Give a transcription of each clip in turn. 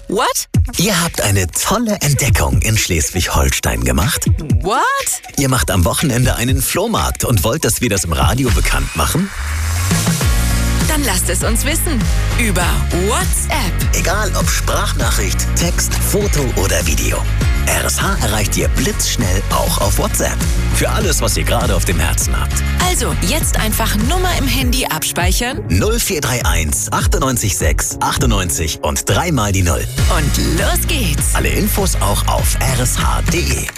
What? Ihr habt eine tolle Entdeckung in Schleswig-Holstein gemacht. What? Ihr macht am Wochenende einen Flohmarkt und wollt, dass wir das im Radio bekannt machen? Dann lasst es uns wissen. Über WhatsApp. Egal ob Sprachnachricht, Text, Foto oder Video. RSH erreicht ihr blitzschnell auch auf WhatsApp. Für alles, was ihr gerade auf dem Herzen habt. Also, jetzt einfach Nummer im Handy abspeichern. 0431 98 6 98 und 3 mal die 0. Und los geht's. Alle Infos auch auf rsh.de.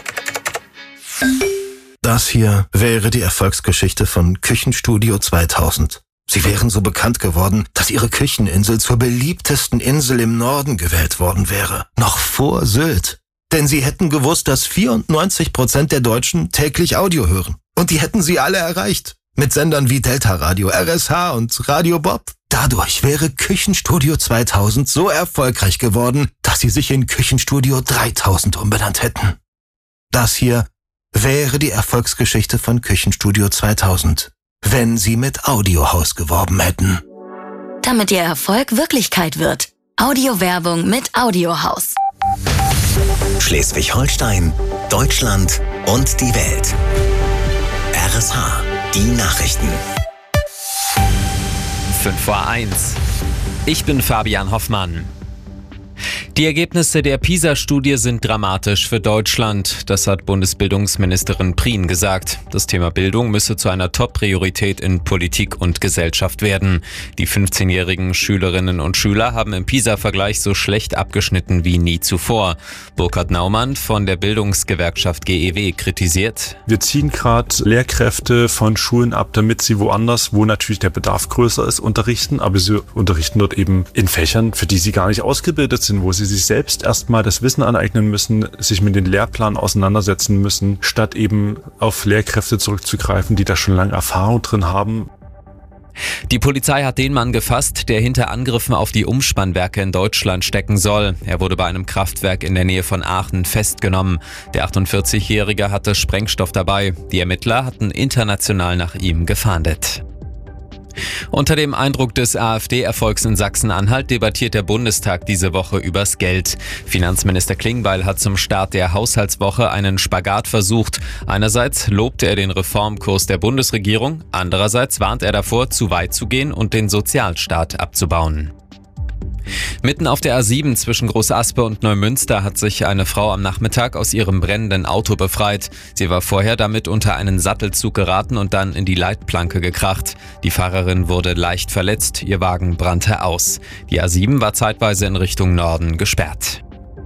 Das hier wäre die Erfolgsgeschichte von Küchenstudio 2000. Sie wären so bekannt geworden, dass ihre Kücheninsel zur beliebtesten Insel im Norden gewählt worden wäre. Noch vor Sylt. Denn sie hätten gewusst, dass 94% der Deutschen täglich Audio hören. Und die hätten sie alle erreicht. Mit Sendern wie Delta Radio, RSH und Radio Bob. Dadurch wäre Küchenstudio 2000 so erfolgreich geworden, dass sie sich in Küchenstudio 3000 umbenannt hätten. Das hier wäre die Erfolgsgeschichte von Küchenstudio 2000, wenn sie mit Audiohaus geworben hätten. Damit ihr Erfolg Wirklichkeit wird. Audiowerbung mit Audiohaus. Schleswig-Holstein, Deutschland und die Welt. RSH, die Nachrichten. 5:01. Ich bin Fabian Hoffmann. Die Ergebnisse der PISA-Studie sind dramatisch für Deutschland. Das hat Bundesbildungsministerin Prien gesagt. Das Thema Bildung müsse zu einer Top-Priorität in Politik und Gesellschaft werden. Die 15-jährigen Schülerinnen und Schüler haben im PISA-Vergleich so schlecht abgeschnitten wie nie zuvor. Burkhard Naumann von der Bildungsgewerkschaft GEW kritisiert: Wir ziehen gerade Lehrkräfte von Schulen ab, damit sie woanders, wo natürlich der Bedarf größer ist, unterrichten. Aber sie unterrichten dort eben in Fächern, für die sie gar nicht ausgebildet sind, wo sie sich selbst erstmal das Wissen aneignen müssen, sich mit den Lehrplan auseinandersetzen müssen, statt eben auf Lehrkräfte zurückzugreifen, die da schon lange Erfahrung drin haben. Die Polizei hat den Mann gefasst, der hinter Angriffen auf die Umspannwerke in Deutschland stecken soll. Er wurde bei einem Kraftwerk in der Nähe von Aachen festgenommen. Der 48-Jährige hatte Sprengstoff dabei. Die Ermittler hatten international nach ihm gefahndet. Unter dem Eindruck des AfD-Erfolgs in Sachsen-Anhalt debattiert der Bundestag diese Woche übers Geld. Finanzminister Klingbeil hat zum Start der Haushaltswoche einen Spagat versucht. Einerseits lobt er den Reformkurs der Bundesregierung, andererseits warnt er davor, zu weit zu gehen und den Sozialstaat abzubauen. Mitten auf der A7 zwischen Großaspe und Neumünster hat sich eine Frau am Nachmittag aus ihrem brennenden Auto befreit. Sie war vorher damit unter einen Sattelzug geraten und dann in die Leitplanke gekracht. Die Fahrerin wurde leicht verletzt, ihr Wagen brannte aus. Die A7 war zeitweise in Richtung Norden gesperrt.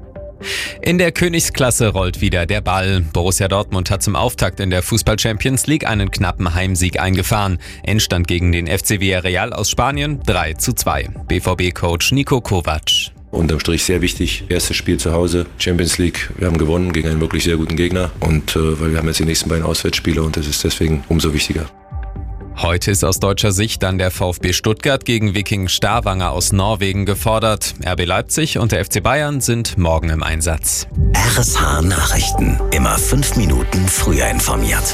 In der Königsklasse rollt wieder der Ball. Borussia Dortmund hat zum Auftakt in der Fußball-Champions League einen knappen Heimsieg eingefahren. Endstand gegen den FC Villarreal aus Spanien 3:2. BVB-Coach Niko Kovac. Unterm Strich sehr wichtig. Erstes Spiel zu Hause, Champions League. Wir haben gewonnen gegen einen wirklich sehr guten Gegner. Und weil wir haben jetzt die nächsten beiden Auswärtsspiele und das ist deswegen umso wichtiger. Heute ist aus deutscher Sicht dann der VfB Stuttgart gegen Viking Stavanger aus Norwegen gefordert. RB Leipzig und der FC Bayern sind morgen im Einsatz. RSH Nachrichten. Immer 5 Minuten früher informiert.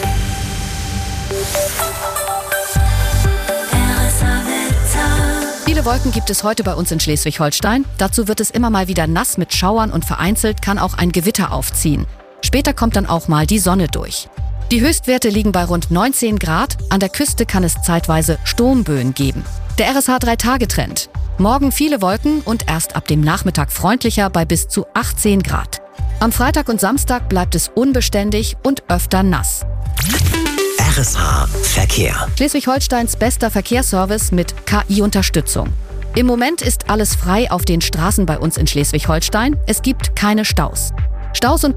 Viele Wolken gibt es heute bei uns in Schleswig-Holstein. Dazu wird es immer mal wieder nass mit Schauern und vereinzelt kann auch ein Gewitter aufziehen. Später kommt dann auch mal die Sonne durch. Die Höchstwerte liegen bei rund 19 Grad. An der Küste kann es zeitweise Sturmböen geben. Der RSH 3-Tage-Trend. Morgen viele Wolken und erst ab dem Nachmittag freundlicher bei bis zu 18 Grad. Am Freitag und Samstag bleibt es unbeständig und öfter nass. RSH Verkehr. Schleswig-Holsteins bester Verkehrsservice mit KI-Unterstützung. Im Moment ist alles frei auf den Straßen bei uns in Schleswig-Holstein. Es gibt keine Staus. Staus und